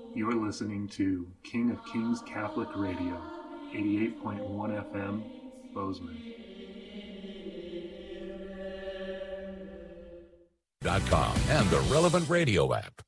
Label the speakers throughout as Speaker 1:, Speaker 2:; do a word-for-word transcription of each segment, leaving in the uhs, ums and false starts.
Speaker 1: You're listening to King of Kings Catholic Radio, eighty-eight point one F M, Bozeman.
Speaker 2: Dot com and the Relevant Radio app.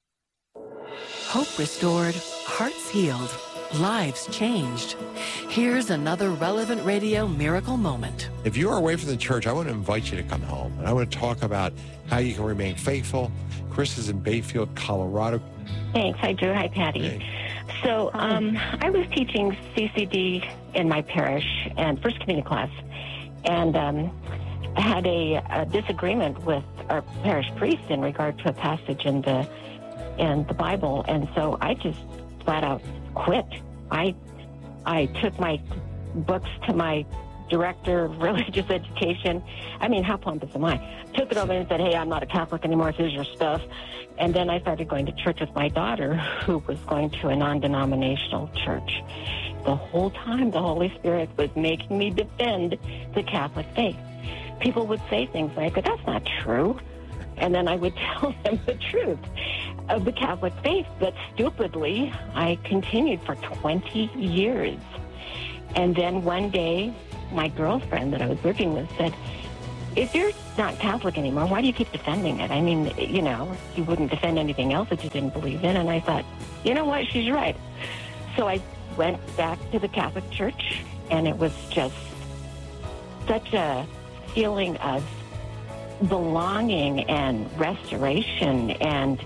Speaker 3: Hope restored, hearts healed, lives changed. Here's another Relevant Radio miracle moment.
Speaker 4: If you are away from the church, I want to invite you to come home. And I want to talk about how you can remain faithful. Chris is in Bayfield, Colorado.
Speaker 5: Thanks. Hi, Drew. Hi, Patty.
Speaker 4: Hey.
Speaker 5: So um, I was teaching C C D in my parish and First Communion class, and um, I had a, a disagreement with our parish priest in regard to a passage in the in the Bible, and so I just flat out quit. I I took my books to my director of religious education. I mean, how pompous am I? Took it over and said, hey, I'm not a Catholic anymore. Here's your stuff. And then I started going to church with my daughter, who was going to a non-denominational church. The whole time, the Holy Spirit was making me defend the Catholic faith. People would say things like, but that's not true. And then I would tell them the truth of the Catholic faith. But stupidly, I continued for twenty years. And then one day, my girlfriend that I was working with said, if you're not Catholic anymore, why do you keep defending it? I mean, you know, you wouldn't defend anything else that you didn't believe in. And I thought, you know what, she's right. So I went back to the Catholic Church, and it was just such a feeling of belonging and restoration and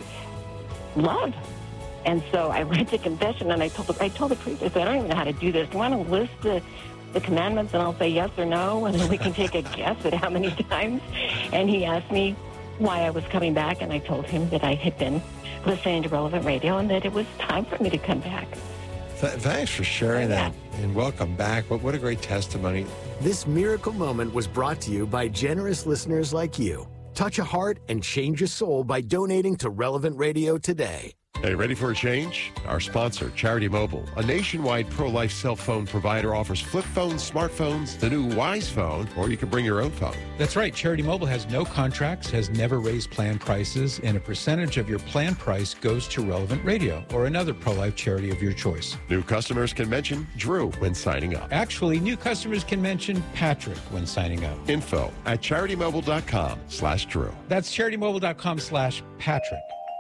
Speaker 5: love. And so I went to confession, and I told the, I told the priest, I said, I don't even know how to do this. Do you want to list the, the commandments, and I'll say yes or no, and then we can take a guess at how many times? And he asked me why I was coming back, and I told him that I had been listening to Relevant Radio and that it was time for me to come back.
Speaker 4: Th- thanks for sharing
Speaker 5: Yeah.
Speaker 4: that, and welcome back. What, what a great testimony.
Speaker 6: This miracle moment was brought to you by generous listeners like you. Touch a heart and change a soul by donating to Relevant Radio today.
Speaker 4: Hey, ready for a change? Our sponsor, Charity Mobile, a nationwide pro-life cell phone provider, offers flip phones, smartphones, the new Wise phone, or you can bring your own phone.
Speaker 7: That's right. Charity Mobile has no contracts, has never raised plan prices, and a percentage of your plan price goes to Relevant Radio or another pro-life charity of your choice.
Speaker 4: New customers can mention Drew when signing up.
Speaker 7: Actually, new customers can mention Patrick when signing up.
Speaker 4: Info at CharityMobile.com slash Drew.
Speaker 7: That's CharityMobile.com slash Patrick.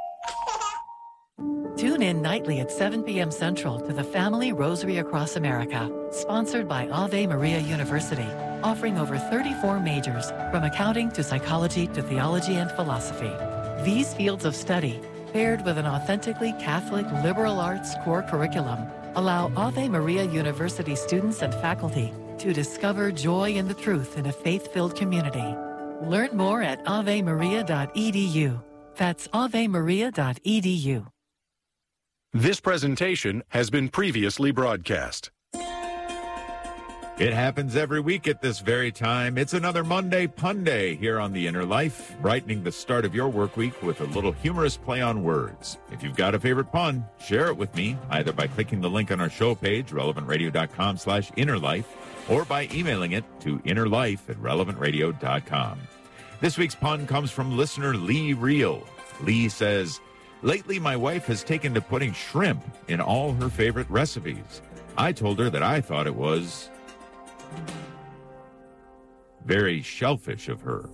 Speaker 3: Tune in nightly at seven p.m. Central to the Family Rosary Across America, sponsored by Ave Maria University, offering over thirty-four majors, from accounting to psychology to theology and philosophy. These fields of study, paired with an authentically Catholic liberal arts core curriculum, allow Ave Maria University students and faculty to discover joy in the truth in a faith-filled community. Learn more at ave maria dot e d u. That's ave maria dot e d u.
Speaker 8: This presentation has been previously broadcast.
Speaker 9: It happens every week at this very time. It's another Monday Pun Day here on The Inner Life, brightening the start of your work week with a little humorous play on words. If you've got a favorite pun, share it with me, either by clicking the link on our show page, relevantradio.com slash innerlife, or by emailing it to innerlife at relevantradio.com. This week's pun comes from listener Lee Reel. Lee says, lately, my wife has taken to putting shrimp in all her favorite recipes. I told her that I thought it was very shellfish of her.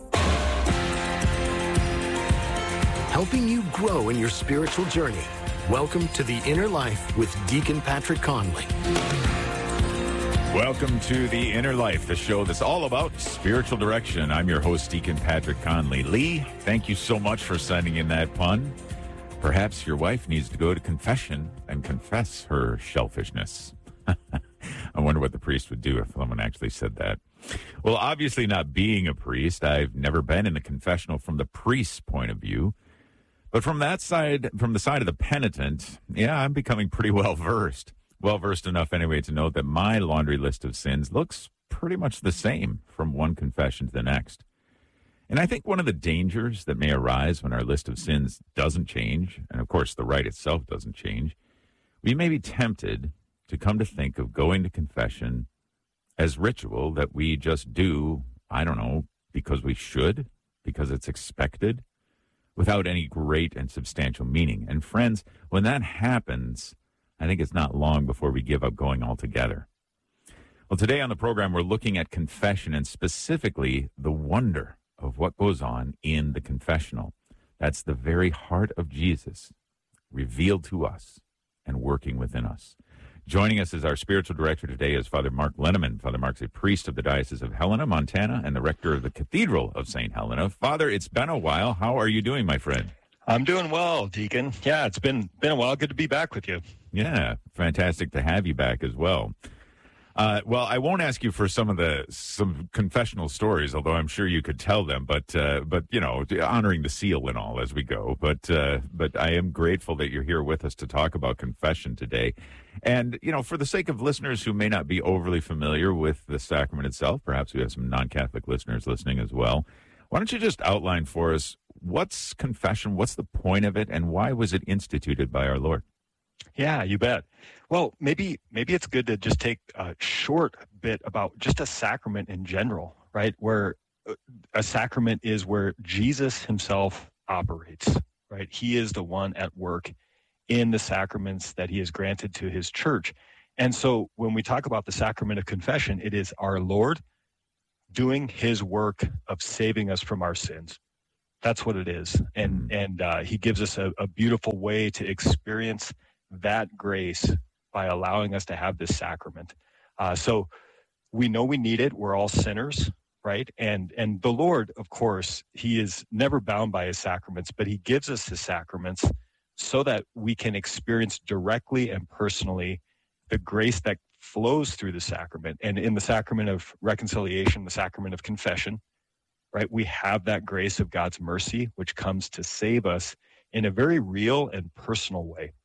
Speaker 6: Helping you grow in your spiritual journey. Welcome to The Inner Life with Deacon Patrick Conley.
Speaker 9: Welcome to The Inner Life, the show that's all about spiritual direction. I'm your host, Deacon Patrick Conley. Lee, thank you so much for sending in that pun. Perhaps your wife needs to go to confession and confess her shellfishness. I wonder what the priest would do if someone actually said that. Well, obviously not being a priest, I've never been in the confessional from the priest's point of view. But from that side, from the side of the penitent, yeah, I'm becoming pretty well versed. Well versed enough anyway to know that my laundry list of sins looks pretty much the same from one confession to the next. And I think one of the dangers that may arise when our list of sins doesn't change, and of course the rite itself doesn't change, we may be tempted to come to think of going to confession as ritual that we just do, I don't know, because we should, because it's expected, without any great and substantial meaning. And friends, when that happens, I think it's not long before we give up going altogether. Well, today on the program, we're looking at confession and specifically the wonder of what goes on in the confessional. That's the very heart of Jesus revealed to us and working within us. Joining us as our spiritual director today is Father Mark Lenneman. Father Mark's a priest of the Diocese of Helena, Montana, and the rector of the Cathedral of Saint Helena. Father, it's been a while. How are you doing, my friend?
Speaker 10: I'm doing well, Deacon. Yeah, it's been been a while. Good to be back with you.
Speaker 9: Yeah, fantastic to have you back as well. Uh, well, I won't ask you for some of the some confessional stories, although I'm sure you could tell them. But uh, but you know, honoring the seal and all as we go. But uh, but I am grateful that you're here with us to talk about confession today. And you know, for the sake of listeners who may not be overly familiar with the sacrament itself, perhaps we have some non-Catholic listeners listening as well. Why don't you just outline for us what's confession, what's the point of it, and why was it instituted by our Lord?
Speaker 10: Yeah, you bet. Well, maybe maybe it's good to just take a short bit about just a sacrament in general, right? Where a sacrament is where Jesus himself operates, right? He is the one at work in the sacraments that he has granted to his church. And so when we talk about the sacrament of confession, it is our Lord doing his work of saving us from our sins. That's what it is. And and uh, he gives us a, a beautiful way to experience that grace by allowing us to have this sacrament. Uh, so we know we need it. We're all sinners, right? And and the Lord, of course, he is never bound by his sacraments, but he gives us his sacraments so that we can experience directly and personally the grace that flows through the sacrament. And in the sacrament of reconciliation, the sacrament of confession, right, we have that grace of God's mercy, which comes to save us in a very real and personal way.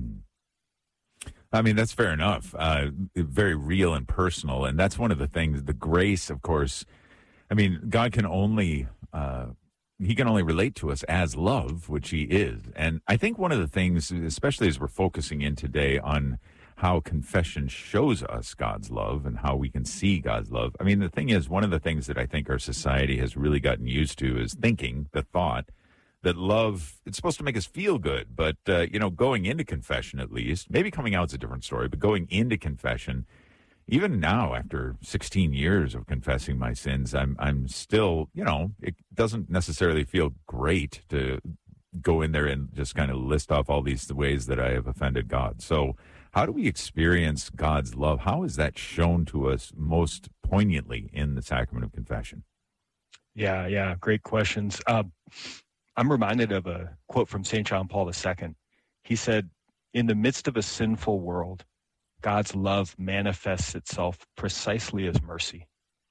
Speaker 9: I mean, that's fair enough. Uh, very real and personal. And that's one of the things, the grace, of course. I mean, God can only, uh, he can only relate to us as love, which he is. And I think one of the things, especially as we're focusing in today on how confession shows us God's love and how we can see God's love. I mean, the thing is, one of the things that I think our society has really gotten used to is thinking, the thought, that love, it's supposed to make us feel good. But, uh, you know, going into confession at least, maybe coming out is a different story, but going into confession, even now after sixteen years of confessing my sins, I'm I'm still, you know, it doesn't necessarily feel great to go in there and just kind of list off all these ways that I have offended God. So how do we experience God's love? How is that shown to us most poignantly in the sacrament of confession?
Speaker 10: Yeah, yeah, great questions. Uh, I'm reminded of a quote from Saint John Paul the Second. He said, in the midst of a sinful world, God's love manifests itself precisely as mercy.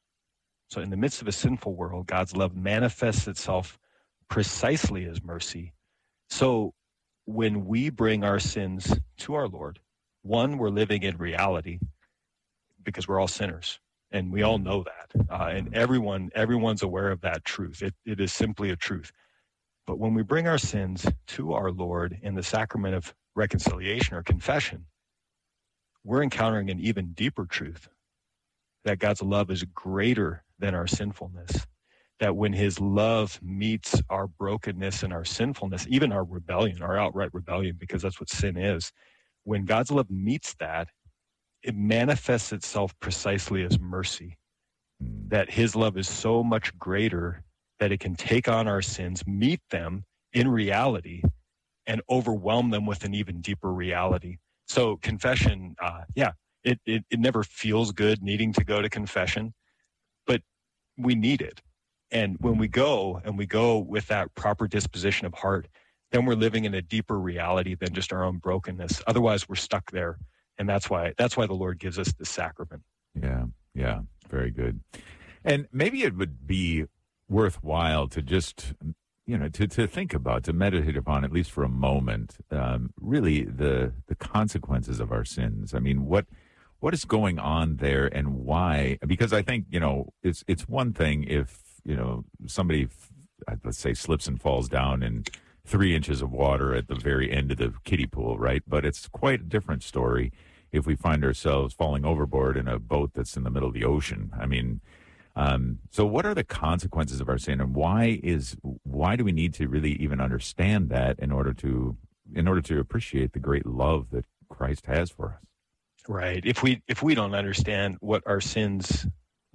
Speaker 10: So in the midst of a sinful world, God's love manifests itself precisely as mercy. So when we bring our sins to our Lord, one, we're living in reality because we're all sinners. And we all know that. Uh, and everyone, everyone's aware of that truth. It, it is simply a truth. But when we bring our sins to our Lord in the sacrament of reconciliation or confession, we're encountering an even deeper truth, that God's love is greater than our sinfulness, that when his love meets our brokenness and our sinfulness, even our rebellion, our outright rebellion, because that's what sin is, when God's love meets that, it manifests itself precisely as mercy, that his love is so much greater that it can take on our sins, meet them in reality, and overwhelm them with an even deeper reality. So confession, uh, yeah, it, it it never feels good needing to go to confession, but we need it. And when we go, and we go with that proper disposition of heart, then we're living in a deeper reality than just our own brokenness. Otherwise, we're stuck there. And that's why that's why the Lord gives us the sacrament.
Speaker 9: Yeah, yeah, very good. And maybe it would be worthwhile to just, you know, to, to think about, to meditate upon, at least for a moment, um, really the the consequences of our sins. I mean, what what is going on there and why? Because I think, you know, it's it's one thing if, you know, somebody, let's say, slips and falls down in three inches of water at the very end of the kiddie pool, right? But it's quite a different story if we find ourselves falling overboard in a boat that's in the middle of the ocean. I mean, Um, so what are the consequences of our sin, and why is why do we need to really even understand that in order to in order to appreciate the great love that Christ has for us?
Speaker 10: Right. If we if we don't understand what our sins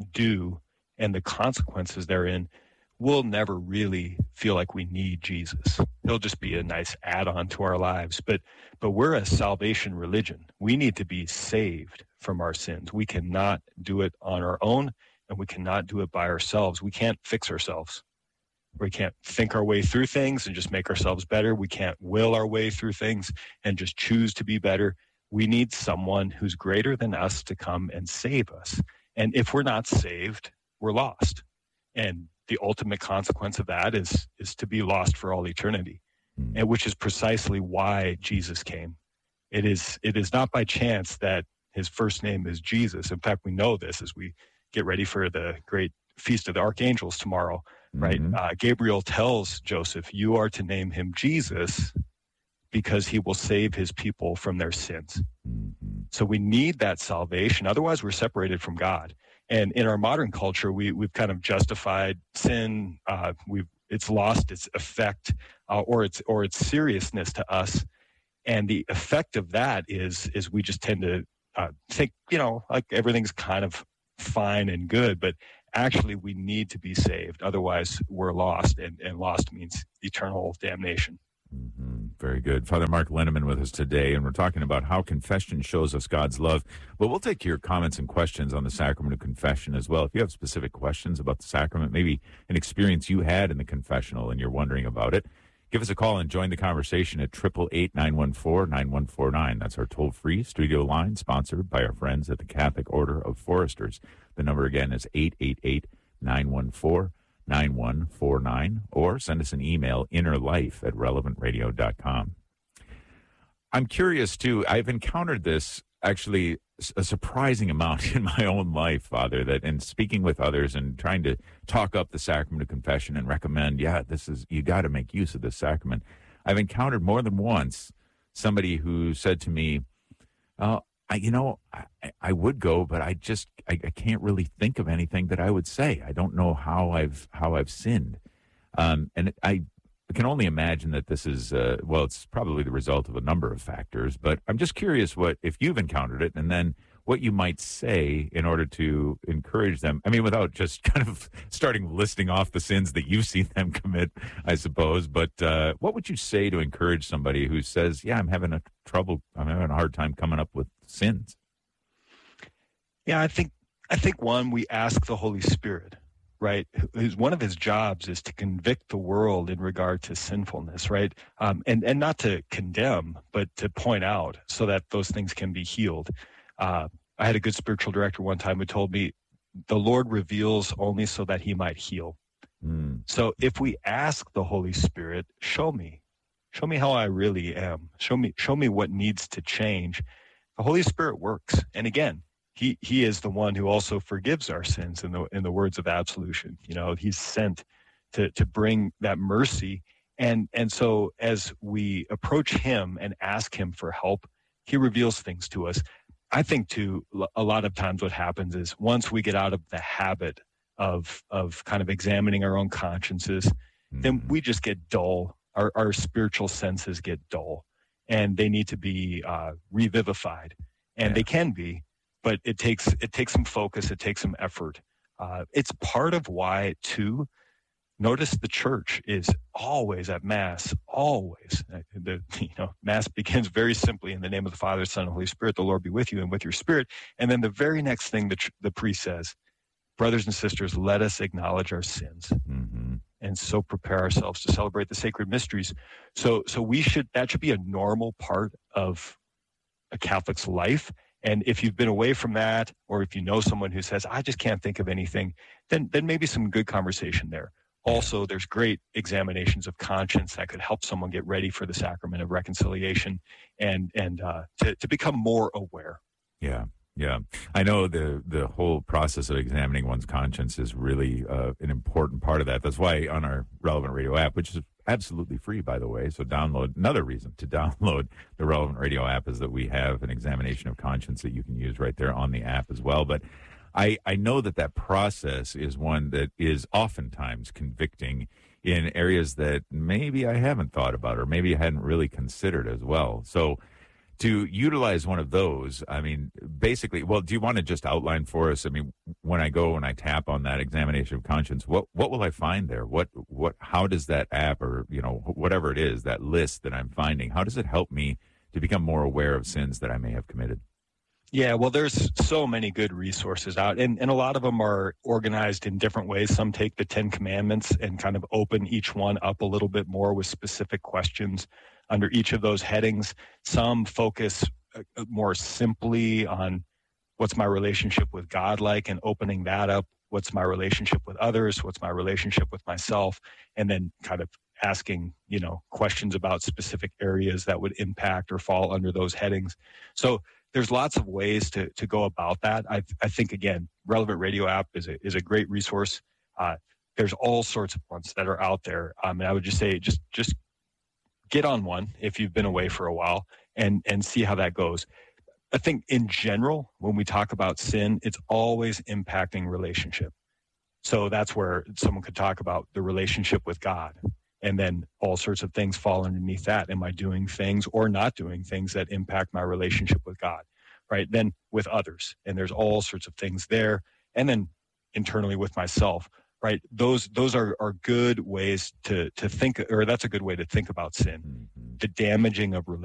Speaker 10: do and the consequences therein, we'll never really feel like we need Jesus. He'll just be a nice add-on to our lives. But but we're a salvation religion. We need to be saved from our sins. We cannot do it on our own, and we cannot do it by ourselves. We can't fix ourselves. We can't think our way through things and just make ourselves better. We can't will our way through things and just choose to be better. We need someone who's greater than us to come and save us. And if we're not saved, we're lost. And the ultimate consequence of that is is to be lost for all eternity, and which is precisely why Jesus came. It is it is not by chance that his first name is Jesus. In fact, we know this as we get ready for the great Feast of the Archangels tomorrow, right? Mm-hmm. Uh, Gabriel tells Joseph, you are to name him Jesus because he will save his people from their sins. Mm-hmm. So we need that salvation. Otherwise, we're separated from God. And in our modern culture, we, we've kind of justified sin. Uh, we've it's lost its effect uh, or its or its seriousness to us. And the effect of that is is we just tend to uh, think, you know, like everything's kind of fine and good, but actually we need to be saved. Otherwise, we're lost, and, and lost means eternal damnation.
Speaker 9: Mm-hmm. Very good. Father Mark Linneman with us today, and we're talking about how confession shows us God's love. But we'll take your comments and questions on the sacrament of confession as well. If you have specific questions about the sacrament, maybe an experience you had in the confessional and you're wondering about it, give us a call and join the conversation at eight eight eight, nine one four, nine one four nine. That's our toll-free studio line, sponsored by our friends at the Catholic Order of Foresters. The number again is eight eight eight, nine one four, nine one four nine, or send us an email, innerlife at relevant radio dot com. I'm curious, too. I've encountered this, actually, a surprising amount in my own life, Father, that in speaking with others and trying to talk up the sacrament of confession and recommend, yeah, this is, you got to make use of this sacrament. I've encountered more than once somebody who said to me, oh, I, you know, I, I would go, but I just, I, I can't really think of anything that I would say. I don't know how I've, how I've sinned. Um, and I can only imagine that this is, uh, well, it's probably the result of a number of factors, but I'm just curious what, if you've encountered it, and then what you might say in order to encourage them. I mean, without just kind of starting listing off the sins that you've seen them commit, I suppose, but uh, what would you say to encourage somebody who says, yeah, I'm having a trouble, I'm having a hard time coming up with sins?
Speaker 10: Yeah, I think, I think one, we ask the Holy Spirit, right? Who's one of his jobs is to convict the world in regard to sinfulness, right? Um, and, and not to condemn, but to point out so that those things can be healed. Uh, I had a good spiritual director one time who told me, the Lord reveals only so that he might heal. Mm. So if we ask the Holy Spirit, show me, show me how I really am. Show me, show me what needs to change. The Holy Spirit works. And again, he, he is the one who also forgives our sins in the, in the words of absolution. You know, he's sent to, to bring that mercy. And, and so as we approach him and ask him for help, he reveals things to us. I think, too, a lot of times what happens is once we get out of the habit of of kind of examining our own consciences, mm-hmm. then we just get dull. Our, our spiritual senses get dull, and they need to be uh, revivified. And yeah. they can be, but it takes it takes some focus. It takes some effort. Uh, it's part of why, too, notice the church is always at Mass, always. The, you know, Mass begins very simply in the name of the Father, Son, and Holy Spirit. The Lord be with you and with your spirit. And then the very next thing the, the priest says, brothers and sisters, let us acknowledge our sins. Mm-hmm. And so prepare ourselves to celebrate the sacred mysteries. So, so we should, that should be a normal part of a Catholic's life. And if you've been away from that, or if you know someone who says, I just can't think of anything, then, then maybe some good conversation there. Also, there's great examinations of conscience that could help someone get ready for the sacrament of reconciliation and and uh, to, to become more aware.
Speaker 9: Yeah, yeah. I know the the whole process of examining one's conscience is really uh, an important part of that. That's why on our Relevant Radio app, which is absolutely free, by the way, so download, another reason to download the Relevant Radio app is that we have an examination of conscience that you can use right there on the app as well. But I, I know that that process is one that is oftentimes convicting in areas that maybe I haven't thought about or maybe I hadn't really considered as well. So to utilize one of those, I mean, basically, well, do you want to just outline for us? I mean, when I go and I tap on that examination of conscience, what what will I find there? What what how does that app or, you know, whatever it is, that list that I'm finding, how does it help me to become more aware of sins that I may have committed?
Speaker 10: Yeah, well, there's so many good resources out, and, and a lot of them are organized in different ways. Some take the Ten Commandments and kind of open each one up a little bit more with specific questions under each of those headings. Some focus more simply on what's my relationship with God like and opening that up. What's my relationship with others? What's my relationship with myself? And then kind of asking, you know, questions about specific areas that would impact or fall under those headings. So there's lots of ways to to go about that. I I think, again, Relevant Radio app is a is a great resource. Uh, there's all sorts of ones that are out there. Um, and I would just say, just just get on one if you've been away for a while and and see how that goes. I think in general, when we talk about sin, it's always impacting relationship. So that's where someone could talk about the relationship with God. And then all sorts of things fall underneath that. Am I doing things or not doing things that impact my relationship with God, right? Then with others, and there's all sorts of things there. And then internally with myself, right? Those those are, are good ways to to think, or that's a good way to think about sin. Mm-hmm. The damaging of relationships.